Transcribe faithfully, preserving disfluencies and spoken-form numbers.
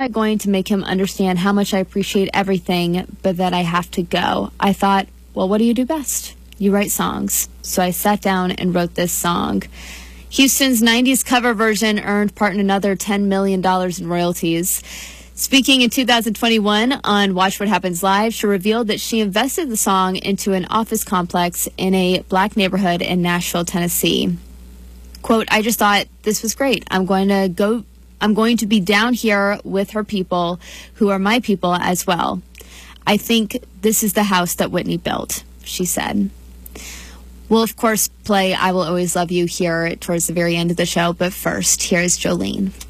not going to make him understand how much I appreciate everything, but that I have to go. I thought, well, what do you do best? You write songs. So I sat down and wrote this song. Houston's nineties cover version earned Parton another ten million dollars in royalties. Speaking in two thousand twenty-one on Watch What Happens Live, she revealed that she invested the song into an office complex in a black neighborhood in Nashville, Tennessee. Quote, I just thought this was great. I'm going to go, I'm going to be down here with her people who are my people as well. I think this is the house that Whitney built, she said. We'll, of course, play I Will Always Love You here towards the very end of the show, but first, here's Jolene.